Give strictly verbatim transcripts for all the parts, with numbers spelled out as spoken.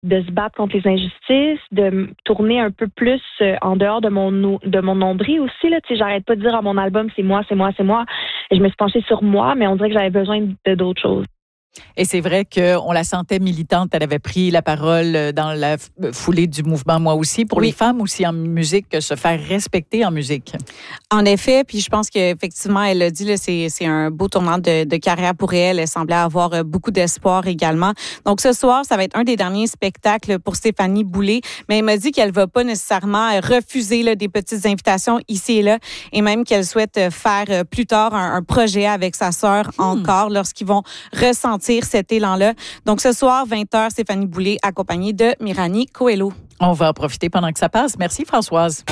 de se battre contre les injustices, de me tourner un peu plus euh, en dehors de mon de mon nombril aussi. Là, tu sais, j'arrête pas de dire à mon album c'est moi, c'est moi, c'est moi. Et je me suis penchée sur moi, mais on dirait que j'avais besoin de d'autres choses. Et c'est vrai qu'on la sentait militante. Elle avait pris la parole dans la foulée du mouvement Moi aussi, pour oui. les femmes aussi en musique, se faire respecter en musique. En effet, puis je pense qu'effectivement, elle l'a dit, là, c'est, c'est un beau tournant de, de carrière pour elle. Elle semblait avoir beaucoup d'espoir également. Donc ce soir, ça va être un des derniers spectacles pour Stéphanie Boulay, mais elle m'a dit qu'elle va pas nécessairement refuser là, des petites invitations ici et là, et même qu'elle souhaite faire plus tard un, un projet avec sa sœur hmm. encore, lorsqu'ils vont ressentir cet élan-là. Donc, ce soir, vingt heures, Stéphanie Boulay, accompagnée de Mirani Coelho. On va en profiter pendant que ça passe. Merci, Françoise.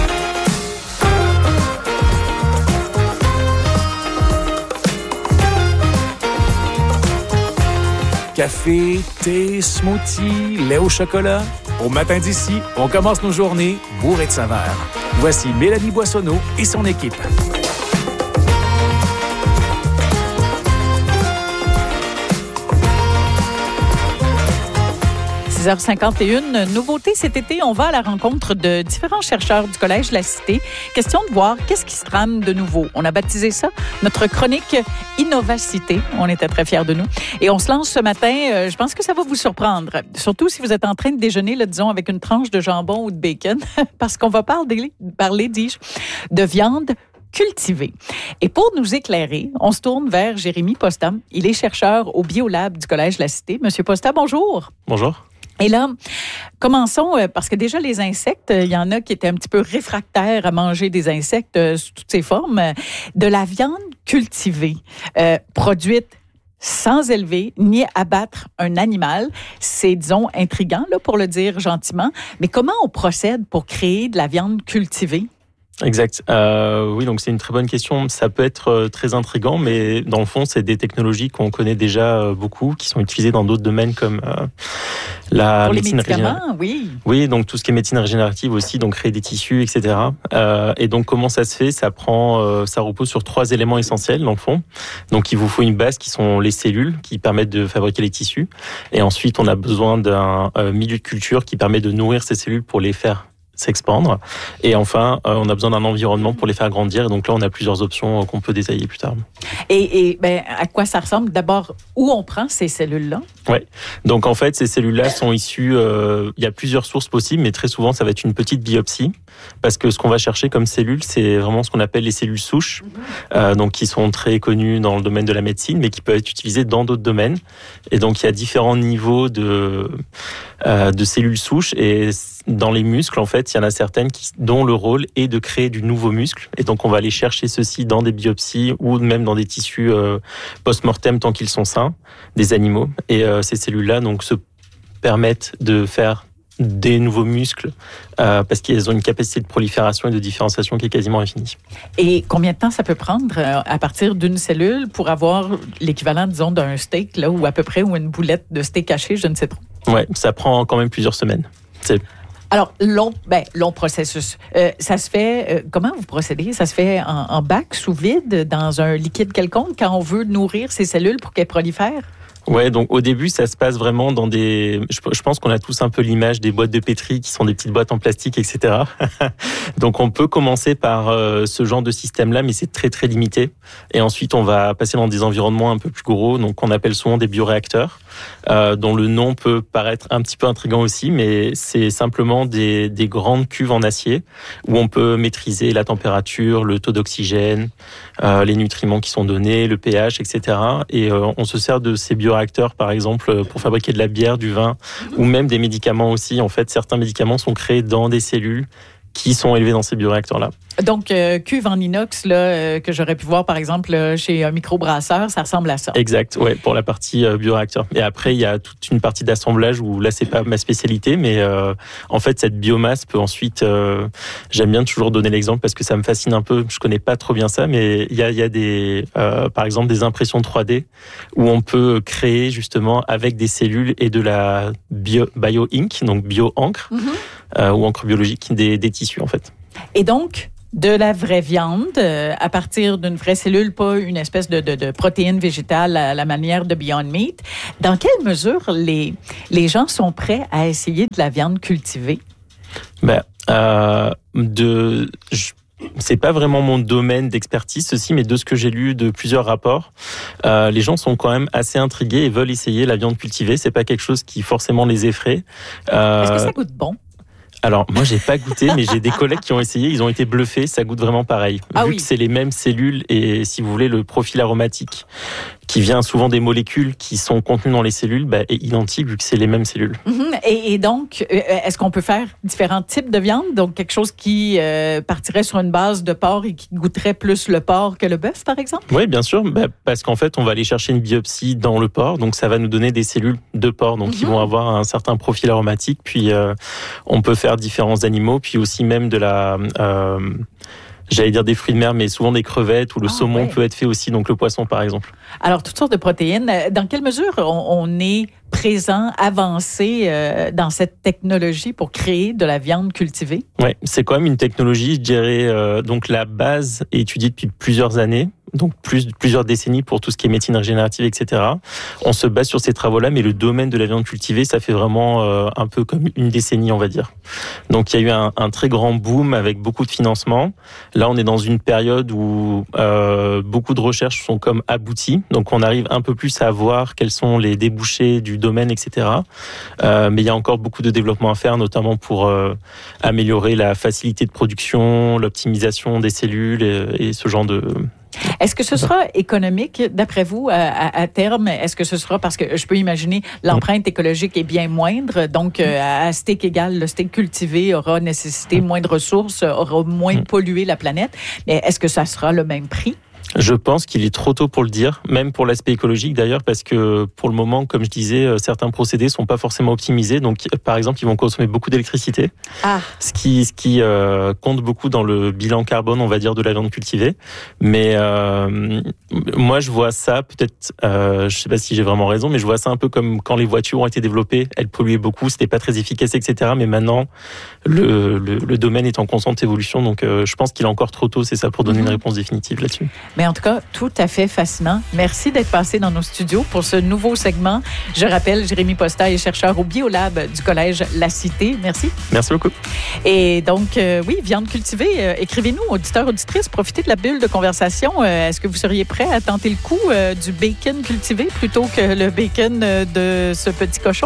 Café, thé, smoothie, lait au chocolat. Au matin d'ici, on commence nos journées bourrées de saveurs. Voici Mélanie Boissonneau et son équipe. six heures cinquante et une, nouveauté cet été, on va à la rencontre de différents chercheurs du Collège La Cité. Question de voir qu'est-ce qui se trame de nouveau. On a baptisé ça notre chronique Innovacité. On était très fiers de nous. Et on se lance ce matin, euh, je pense que ça va vous surprendre. Surtout si vous êtes en train de déjeuner, là, disons, avec une tranche de jambon ou de bacon, parce qu'on va parler, parler, dis-je, de viande cultivée. Et pour nous éclairer, on se tourne vers Jérémy Posta. Il est chercheur au Biolab du Collège La Cité. Monsieur Posta, bonjour. Bonjour. Et là, commençons, parce que déjà les insectes, il y en a qui étaient un petit peu réfractaires à manger des insectes sous toutes ses formes. De la viande cultivée, euh, produite sans élever ni abattre un animal, c'est, disons, intriguant, là, pour le dire gentiment. Mais comment on procède pour créer de la viande cultivée? Exact. Euh, oui, donc c'est une très bonne question. Ça peut être euh, très intriguant, mais dans le fond, c'est des technologies qu'on connaît déjà euh, beaucoup, qui sont utilisées dans d'autres domaines comme euh, la Pour médecine les médicaments, régénérative. oui. Oui, donc tout ce qui est médecine régénérative aussi, donc créer des tissus, et cetera. Euh, et donc comment ça se fait? Ça prend, euh, ça repose sur trois éléments essentiels dans le fond. Donc il vous faut une base qui sont les cellules qui permettent de fabriquer les tissus. Et ensuite, on a besoin d'un euh, milieu de culture qui permet de nourrir ces cellules pour les faire s'expandre. Et enfin, euh, on a besoin d'un environnement pour les faire grandir. Et donc là, on a plusieurs options euh, qu'on peut détailler plus tard. Et, et ben, à quoi ça ressemble? D'abord, où on prend ces cellules-là? Oui. Donc en fait, ces cellules-là sont issues... Euh, il y a plusieurs sources possibles, mais très souvent, ça va être une petite biopsie. Parce que ce qu'on va chercher comme cellules, c'est vraiment ce qu'on appelle les cellules souches, mm-hmm. euh, donc qui sont très connues dans le domaine de la médecine, mais qui peuvent être utilisées dans d'autres domaines. Et donc, il y a différents niveaux de, euh, de cellules souches. Et dans les muscles, en fait, il y en a certaines qui, dont le rôle est de créer du nouveau muscle. Et donc, on va aller chercher ceci dans des biopsies ou même dans des tissus euh, post-mortem tant qu'ils sont sains, des animaux. Et euh, ces cellules-là donc, se permettent de faire des nouveaux muscles euh, parce qu'elles ont une capacité de prolifération et de différenciation qui est quasiment infinie. Et combien de temps ça peut prendre euh, à partir d'une cellule pour avoir l'équivalent, disons, d'un steak, là, ou à peu près, ou une boulette de steak haché, je ne sais trop? Oui, ça prend quand même plusieurs semaines. C'est... Alors, long, ben, long processus. Euh, ça se fait, euh, comment vous procédez? Ça se fait en, en bac, sous vide, dans un liquide quelconque, quand on veut nourrir ces cellules pour qu'elles prolifèrent? Ouais, donc au début, ça se passe vraiment dans des... Je, je pense qu'on a tous un peu l'image des boîtes de pétri qui sont des petites boîtes en plastique, et cetera. Donc on peut commencer par euh, ce genre de système-là, mais c'est très très limité. Et ensuite, on va passer dans des environnements un peu plus gros, donc qu'on appelle souvent des bioréacteurs, euh, dont le nom peut paraître un petit peu intriguant aussi, mais c'est simplement des, des grandes cuves en acier où on peut maîtriser la température, le taux d'oxygène, euh, les nutriments qui sont donnés, le pH, et cetera. Et euh, on se sert de ces bioréacteurs réacteurs, par exemple, pour fabriquer de la bière, du vin, ou même des médicaments aussi. En fait, certains médicaments sont créés dans des cellules qui sont élevées dans ces bioréacteurs-là. Donc, euh, cuve en inox, là, euh, que j'aurais pu voir, par exemple, euh, chez un microbrasseur, ça ressemble à ça. Exact, ouais, pour la partie euh, bioréacteur. Et après, il y a toute une partie d'assemblage où là, c'est pas ma spécialité, mais euh, en fait, cette biomasse peut ensuite... Euh, j'aime bien toujours donner l'exemple parce que ça me fascine un peu. Je connais pas trop bien ça, mais il y a, il y a des, euh, par exemple, des impressions trois D où on peut créer justement avec des cellules et de la bio, bio-ink, donc bio-encre, mm-hmm. euh, ou encre biologique, des, des tissus, en fait. Et donc... De la vraie viande, euh, à partir d'une vraie cellule, pas une espèce de, de, de protéine végétale à la manière de Beyond Meat. Dans quelle mesure les, les gens sont prêts à essayer de la viande cultivée? Ben, euh, de... Je... C'est pas vraiment mon domaine d'expertise, ceci, mais de ce que j'ai lu de plusieurs rapports, euh, les gens sont quand même assez intrigués et veulent essayer la viande cultivée. C'est pas quelque chose qui forcément les effraie. Euh, Est-ce que ça goûte bon? Alors, moi, j'ai pas goûté, mais j'ai des collègues qui ont essayé, ils ont été bluffés, ça goûte vraiment pareil. Ah Vu oui. que c'est les mêmes cellules et, si vous voulez, le profil aromatique qui vient souvent des molécules qui sont contenues dans les cellules, bah, est identique vu que c'est les mêmes cellules. Mm-hmm. Et, et donc, est-ce qu'on peut faire différents types de viande? Donc, quelque chose qui euh, partirait sur une base de porc et qui goûterait plus le porc que le bœuf, par exemple? Oui, bien sûr, bah, parce qu'en fait, on va aller chercher une biopsie dans le porc, donc ça va nous donner des cellules de porc, donc mm-hmm. qui vont avoir un certain profil aromatique, puis euh, on peut faire différents animaux, puis aussi même de la... Euh, J'allais dire des fruits de mer, mais souvent des crevettes ou le ah, saumon ouais. peut être fait aussi, donc le poisson par exemple. Alors, toutes sortes de protéines. Dans quelle mesure on, on est présent, avancé euh, dans cette technologie pour créer de la viande cultivée? Oui, c'est quand même une technologie, je dirais, euh, donc la base est étudiée depuis plusieurs années. Donc plus, plusieurs décennies pour tout ce qui est médecine régénérative, et cetera. On se base sur ces travaux-là, mais le domaine de la viande cultivée, ça fait vraiment euh, un peu comme une décennie, on va dire. Donc il y a eu un, un très grand boom avec beaucoup de financement. Là, on est dans une période où euh, beaucoup de recherches sont comme abouties. Donc on arrive un peu plus à voir quels sont les débouchés du domaine, et cetera. Euh, mais il y a encore beaucoup de développement à faire, notamment pour euh, améliorer la facilité de production, l'optimisation des cellules et, et ce genre de... Est-ce que ce sera économique, d'après vous, à, à, à terme? Est-ce que ce sera, parce que je peux imaginer, l'empreinte écologique est bien moindre, donc euh, à steak égal, le steak cultivé aura nécessité moins de ressources, aura moins pollué la planète, mais est-ce que ça sera le même prix? Je pense qu'il est trop tôt pour le dire, même pour l'aspect écologique d'ailleurs, parce que pour le moment, comme je disais, certains procédés sont pas forcément optimisés. Donc, par exemple, ils vont consommer beaucoup d'électricité, ah. ce qui, ce qui euh, compte beaucoup dans le bilan carbone, on va dire, de la viande cultivée. Mais euh, moi, je vois ça peut-être, euh, je sais pas si j'ai vraiment raison, mais je vois ça un peu comme quand les voitures ont été développées, elles polluaient beaucoup, c'était pas très efficace, et cetera. Mais maintenant, le, le, le domaine est en constante évolution, donc euh, je pense qu'il est encore trop tôt, c'est ça, pour donner mmh. une réponse définitive là-dessus. Mais en tout cas, tout à fait fascinant. Merci d'être passé dans nos studios pour ce nouveau segment. Je rappelle, Jérémy Posta est chercheur au Biolab du Collège La Cité. Merci. Merci beaucoup. Et donc, euh, oui, viande cultivée, euh, écrivez-nous, auditeurs, auditrices, profitez de la bulle de conversation. Euh, est-ce que vous seriez prêts à tenter le coup euh, du bacon cultivé plutôt que le bacon euh, de ce petit cochon?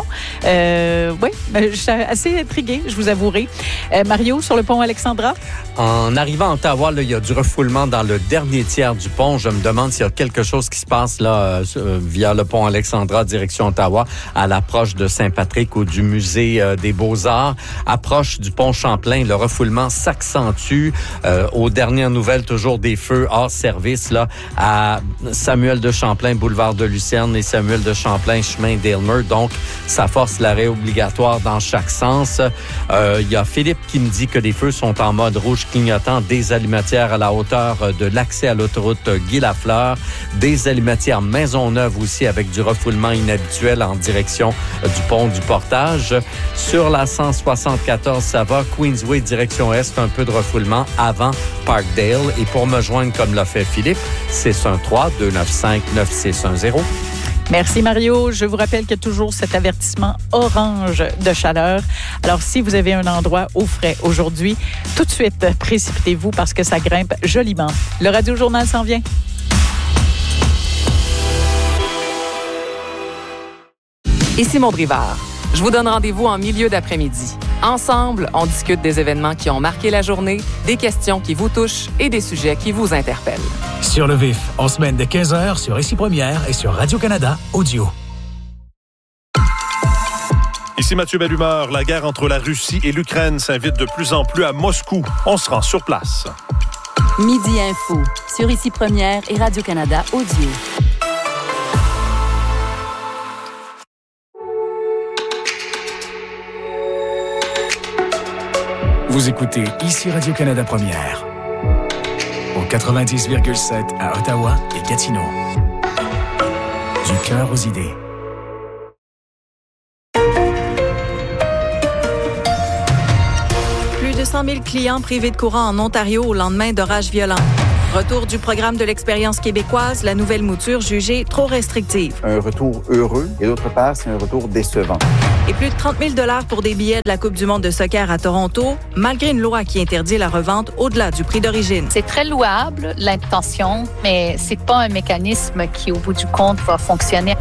Euh, oui, je suis assez intriguée, je vous avouerai. Euh, Mario, sur le pont Alexandra? En arrivant à Ottawa, là, il y a du refoulement dans le dernier tiers du pont. Je me demande s'il y a quelque chose qui se passe là euh, via le pont Alexandra, direction Ottawa, à l'approche de Saint-Patrick ou du musée euh, des Beaux-Arts. Approche du pont Champlain, le refoulement s'accentue. Euh, aux dernières nouvelles, toujours des feux hors service là à Samuel de Champlain, boulevard de Lucerne, et Samuel de Champlain, chemin d'Aylmer. Donc, ça force l'arrêt obligatoire dans chaque sens. Euh, il y a Philippe qui me dit que les feux sont en mode rouge clignotant, des allumettières à la hauteur de l'accès à l'autoroute Guy-Lafleur, des allumettières Maisonneuve aussi avec du refoulement inhabituel en direction du pont du Portage. Sur la cent soixante-quatorze, ça va. Queensway, direction Est, un peu de refoulement avant Parkdale. Et pour me joindre comme l'a fait Philippe, six un trois, deux neuf cinq, neuf six un zéro. Merci Mario. Je vous rappelle qu'il y a toujours cet avertissement orange de chaleur. Alors, si vous avez un endroit au frais aujourd'hui, tout de suite, précipitez-vous parce que ça grimpe joliment. Le Radio Journal s'en vient. Ici Maud Rivard. Je vous donne rendez-vous en milieu d'après-midi. Ensemble, on discute des événements qui ont marqué la journée, des questions qui vous touchent et des sujets qui vous interpellent. Sur le vif, en semaine de quinze heures sur Ici Première et sur Radio-Canada Audio. Ici Mathieu Bellumeur. La guerre entre la Russie et l'Ukraine s'invite de plus en plus à Moscou. On se rend sur place. Midi Info sur Ici Première et Radio-Canada Audio. Vous écoutez Ici Radio-Canada Première. Au quatre-vingt-dix virgule sept à Ottawa et Gatineau. Du cœur aux idées. cent mille clients privés de courant en Ontario au lendemain d'orages violents. Retour du programme de l'expérience québécoise, la nouvelle mouture jugée trop restrictive. Un retour heureux et d'autre part, c'est un retour décevant. Et plus de trente mille dollars pour des billets de la Coupe du monde de soccer à Toronto, malgré une loi qui interdit la revente au-delà du prix d'origine. C'est très louable, l'intention, mais c'est pas un mécanisme qui, au bout du compte, va fonctionner.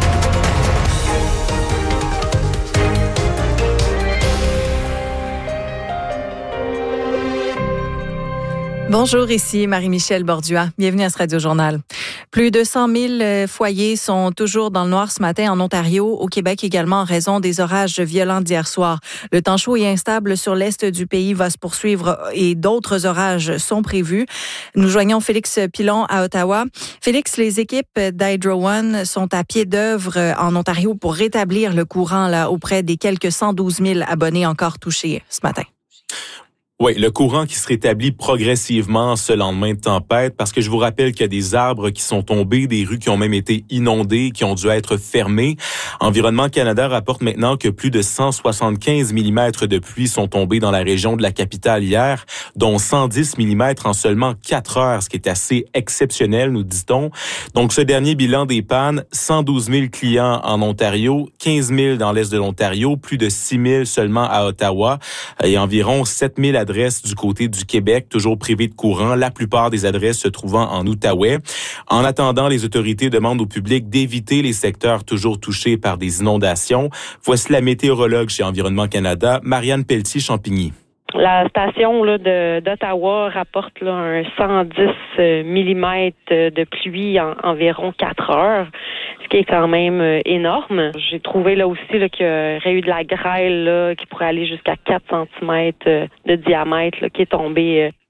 Bonjour, ici Marie-Michel Bordua. Bienvenue à ce Radio-Journal. Plus de cent mille foyers sont toujours dans le noir ce matin en Ontario, au Québec également en raison des orages violents d'hier soir. Le temps chaud et instable sur l'est du pays va se poursuivre et d'autres orages sont prévus. Nous joignons Félix Pilon à Ottawa. Félix, les équipes d'Hydro One sont à pied d'œuvre en Ontario pour rétablir le courant là auprès des quelques cent douze mille abonnés encore touchés ce matin. Oui, le courant qui se rétablit progressivement ce lendemain de tempête, parce que je vous rappelle qu'il y a des arbres qui sont tombés, des rues qui ont même été inondées, qui ont dû être fermées. Environnement Canada rapporte maintenant que plus de cent soixante-quinze millimètres de pluie sont tombés dans la région de la capitale hier, dont cent dix millimètres en seulement quatre heures, ce qui est assez exceptionnel, nous dit-on. Donc, ce dernier bilan des pannes, cent douze mille clients en Ontario, quinze mille dans l'est de l'Ontario, plus de six mille seulement à Ottawa et environ sept mille adresses du côté du Québec, toujours privées de courant, la plupart des adresses se trouvant en Outaouais. En attendant, les autorités demandent au public d'éviter les secteurs toujours touchés par des inondations. Voici la météorologue chez Environnement Canada, Marianne Pelletier-Champigny. La station là, de, d'Ottawa rapporte là, un cent dix millimètres de pluie en environ quatre heures, ce qui est quand même euh, énorme. J'ai trouvé là aussi là, qu'il y aurait eu de la grêle là, qui pourrait aller jusqu'à quatre centimètres de diamètre là, qui est tombée. Euh.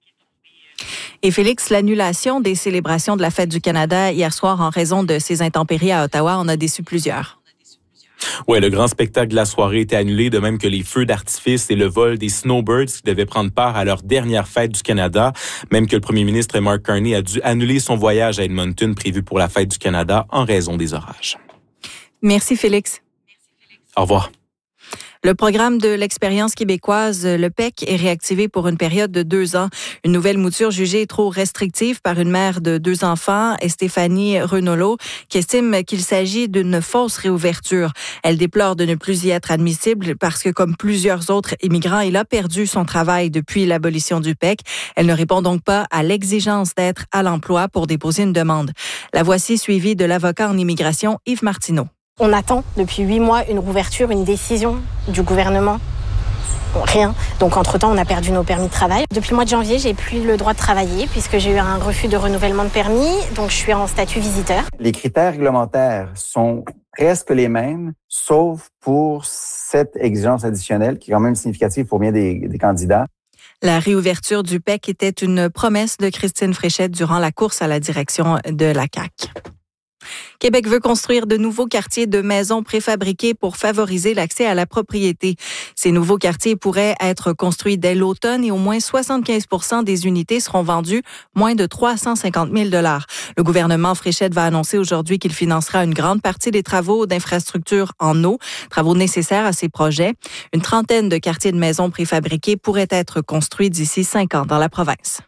Et Félix, l'annulation des célébrations de la Fête du Canada hier soir en raison de ces intempéries à Ottawa, on a déçu plusieurs. Oui, le grand spectacle de la soirée était annulé, de même que les feux d'artifice et le vol des Snowbirds qui devaient prendre part à leur dernière fête du Canada, même que le premier ministre Mark Carney a dû annuler son voyage à Edmonton prévu pour la Fête du Canada en raison des orages. Merci Félix. Au revoir. Le programme de l'expérience québécoise, le P E C, est réactivé pour une période de deux ans. Une nouvelle mouture jugée trop restrictive par une mère de deux enfants, Stéphanie Renolo, qui estime qu'il s'agit d'une fausse réouverture. Elle déplore de ne plus y être admissible parce que, comme plusieurs autres immigrants, il a perdu son travail depuis l'abolition du P E C. Elle ne répond donc pas à l'exigence d'être à l'emploi pour déposer une demande. La voici suivie de l'avocat en immigration, Yves Martineau. On attend depuis huit mois une rouverture, une décision du gouvernement. Bon, rien. Donc, entre-temps, on a perdu nos permis de travail. Depuis le mois de janvier, j'ai plus le droit de travailler puisque j'ai eu un refus de renouvellement de permis. Donc, je suis en statut visiteur. Les critères réglementaires sont presque les mêmes, sauf pour cette exigence additionnelle qui est quand même significative pour bien des, des candidats. La réouverture du P E C était une promesse de Christine Fréchette durant la course à la direction de la C A Q. Québec veut construire de nouveaux quartiers de maisons préfabriquées pour favoriser l'accès à la propriété. Ces nouveaux quartiers pourraient être construits dès l'automne et au moins soixante-quinze pour cent des unités seront vendues moins de trois cent cinquante mille dollars. Le gouvernement Fréchette va annoncer aujourd'hui qu'il financera une grande partie des travaux d'infrastructure en eau, travaux nécessaires à ces projets. Une trentaine de quartiers de maisons préfabriqués pourraient être construits d'ici cinq ans dans la province.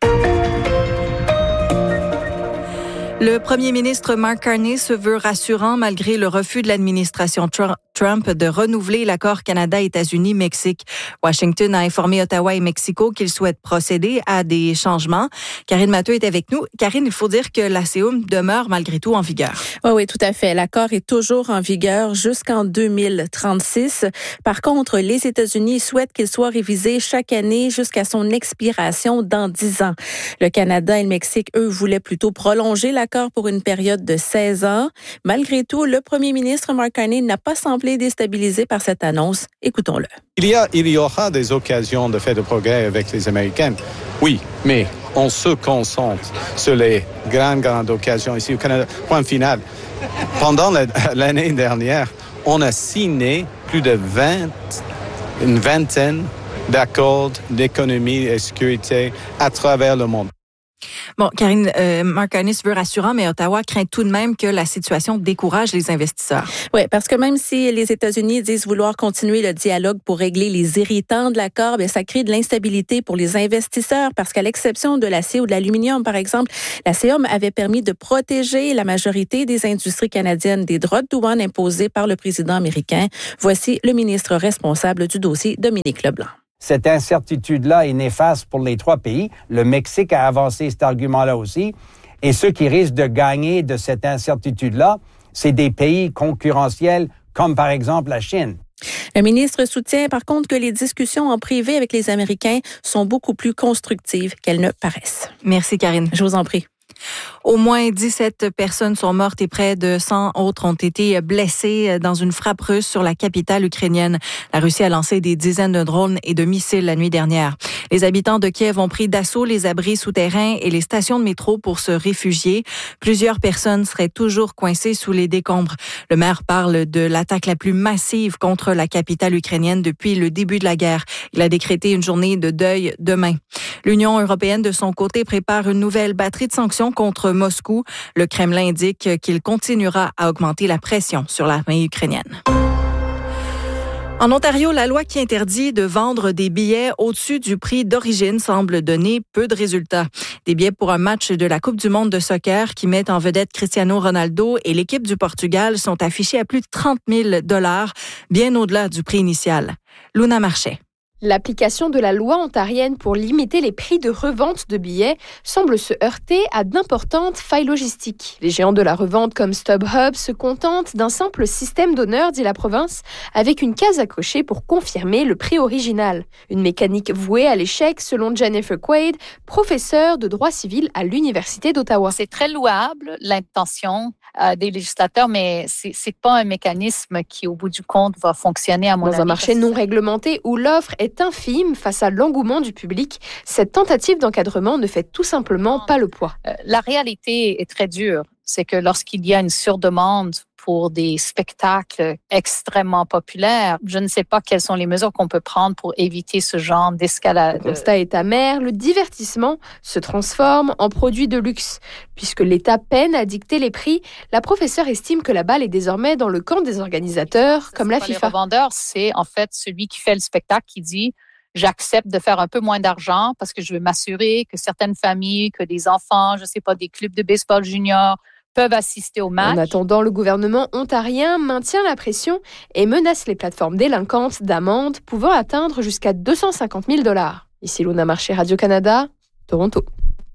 Le premier ministre Mark Carney se veut rassurant malgré le refus de l'administration Trump de renouveler l'accord Canada-États-Unis-Mexique. Washington a informé Ottawa et Mexico qu'il souhaite procéder à des changements. Karine Matteux est avec nous. Karine, il faut dire que l'A C E U M demeure malgré tout en vigueur. Oui, oui, tout à fait. L'accord est toujours en vigueur jusqu'en deux mille trente-six. Par contre, les États-Unis souhaitent qu'il soit révisé chaque année jusqu'à son expiration dans dix ans. Le Canada et le Mexique, eux, voulaient plutôt prolonger l'accord pour une période de seize ans. Malgré tout, le premier ministre Mark Carney n'a pas semblé déstabilisé par cette annonce. Écoutons-le. Il y a, il y aura des occasions de faire de progrès avec les Américains. Oui, mais on se concentre sur les grandes, grandes occasions ici au Canada. Point final. Pendant la, l'année dernière, on a signé plus de vingt, une vingtaine d'accords d'économie et de sécurité à travers le monde. Bon, Karine, euh, Mark Carney se veut rassurant, mais Ottawa craint tout de même que la situation décourage les investisseurs. Oui, parce que même si les États-Unis disent vouloir continuer le dialogue pour régler les irritants de l'accord, bien, ça crée de l'instabilité pour les investisseurs parce qu'à l'exception de l'acier ou de l'aluminium, par exemple, la C E M avait permis de protéger la majorité des industries canadiennes des droits de douane imposés par le président américain. Voici le ministre responsable du dossier, Dominique Leblanc. Cette incertitude-là est néfaste pour les trois pays. Le Mexique a avancé cet argument-là aussi. Et ceux qui risquent de gagner de cette incertitude-là, c'est des pays concurrentiels comme par exemple la Chine. Le ministre soutient par contre que les discussions en privé avec les Américains sont beaucoup plus constructives qu'elles ne paraissent. Merci Karine. Je vous en prie. Au moins dix-sept personnes sont mortes et près de cent autres ont été blessées dans une frappe russe sur la capitale ukrainienne. La Russie a lancé des dizaines de drones et de missiles la nuit dernière. Les habitants de Kiev ont pris d'assaut les abris souterrains et les stations de métro pour se réfugier. Plusieurs personnes seraient toujours coincées sous les décombres. Le maire parle de l'attaque la plus massive contre la capitale ukrainienne depuis le début de la guerre. Il a décrété une journée de deuil demain. L'Union européenne, de son côté, prépare une nouvelle batterie de sanctions contre Moscou. Le Kremlin indique qu'il continuera à augmenter la pression sur l'armée ukrainienne. En Ontario, la loi qui interdit de vendre des billets au-dessus du prix d'origine semble donner peu de résultats. Des billets pour un match de la Coupe du monde de soccer qui met en vedette Cristiano Ronaldo et l'équipe du Portugal sont affichés à plus de trente mille dollars, bien au-delà du prix initial. Luna Marchais. L'application de la loi ontarienne pour limiter les prix de revente de billets semble se heurter à d'importantes failles logistiques. Les géants de la revente comme StubHub se contentent d'un simple système d'honneur, dit la province, avec une case à cocher pour confirmer le prix original. Une mécanique vouée à l'échec selon Jennifer Quaid, professeure de droit civil à l'Université d'Ottawa. C'est très louable, l'intention euh, des législateurs, mais c'est, c'est pas un mécanisme qui, au bout du compte, va fonctionner à mon avis. Dans un marché non réglementé où l'offre est infime face à l'engouement du public, cette tentative d'encadrement ne fait tout simplement pas le poids. Euh, la réalité est très dure. C'est que lorsqu'il y a une surdemande pour des spectacles extrêmement populaires, je ne sais pas quelles sont les mesures qu'on peut prendre pour éviter ce genre d'escalade. Le constat est amer, le divertissement se transforme en produit de luxe. Puisque l'État peine à dicter les prix, la professeure estime que la balle est désormais dans le camp des organisateurs, comme la FIFA. Les revendeurs, c'est en fait celui qui fait le spectacle qui dit « j'accepte de faire un peu moins d'argent parce que je veux m'assurer que certaines familles, que des enfants, je ne sais pas, des clubs de baseball junior peuvent assister au match. » En attendant, le gouvernement ontarien maintient la pression et menace les plateformes délinquantes d'amendes pouvant atteindre jusqu'à deux cent cinquante mille dollars. Ici Luna Marchais, Radio-Canada, Toronto.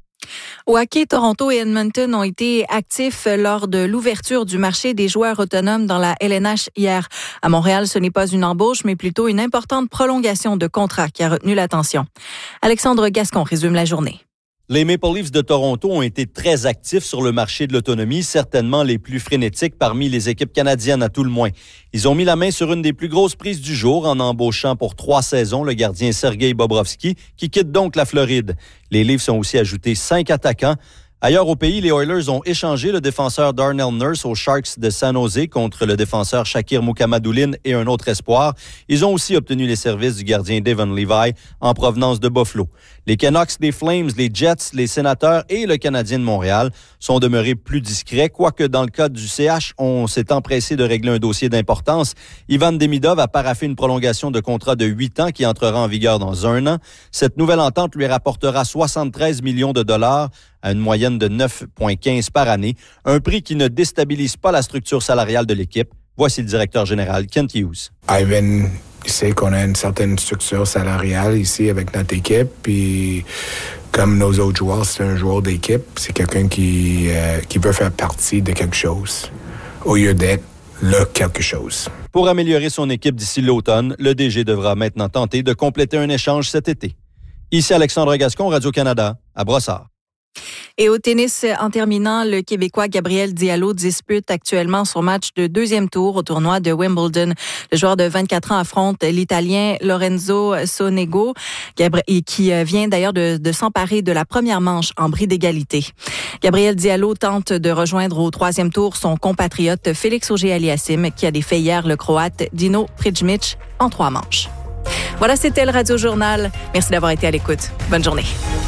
Au hockey, Toronto et Edmonton ont été actifs lors de l'ouverture du marché des joueurs autonomes dans la L N H hier. À Montréal, ce n'est pas une embauche, mais plutôt une importante prolongation de contrat qui a retenu l'attention. Alexandre Gascon résume la journée. Les Maple Leafs de Toronto ont été très actifs sur le marché de l'autonomie, certainement les plus frénétiques parmi les équipes canadiennes à tout le moins. Ils ont mis la main sur une des plus grosses prises du jour en embauchant pour trois saisons le gardien Sergei Bobrovski, qui quitte donc la Floride. Les Leafs ont aussi ajouté cinq attaquants. Ailleurs au pays, les Oilers ont échangé le défenseur Darnell Nurse aux Sharks de San Jose contre le défenseur Shakir Mukhamadoulin et un autre espoir. Ils ont aussi obtenu les services du gardien Devon Levi en provenance de Buffalo. Les Canucks des Flames, les Jets, les Sénateurs et le Canadien de Montréal sont demeurés plus discrets, quoique dans le cas du C H, on s'est empressé de régler un dossier d'importance. Ivan Demidov a paraphé une prolongation de contrat de huit ans qui entrera en vigueur dans un an. Cette nouvelle entente lui rapportera soixante-treize millions de dollars à une moyenne de neuf virgule quinze par année, un prix qui ne déstabilise pas la structure salariale de l'équipe. Voici le directeur général, Kent Hughes. Ivan sait qu'on a une certaine structure salariale ici avec notre équipe, puis comme nos autres joueurs, c'est un joueur d'équipe, c'est quelqu'un qui, euh, qui veut faire partie de quelque chose, au lieu d'être le quelque chose. Pour améliorer son équipe d'ici l'automne, le D G devra maintenant tenter de compléter un échange cet été. Ici Alexandre Gascon, Radio-Canada, à Brossard. Et au tennis, en terminant, le Québécois Gabriel Diallo dispute actuellement son match de deuxième tour au tournoi de Wimbledon. Le joueur de vingt-quatre ans affronte l'Italien Lorenzo Sonego, qui vient d'ailleurs de, de s'emparer de la première manche en bris d'égalité. Gabriel Diallo tente de rejoindre au troisième tour son compatriote Félix Auger-Aliassime, qui a défait hier le Croate Dino Prijmic en trois manches. Voilà, c'était le Radio Journal. Merci d'avoir été à l'écoute. Bonne journée.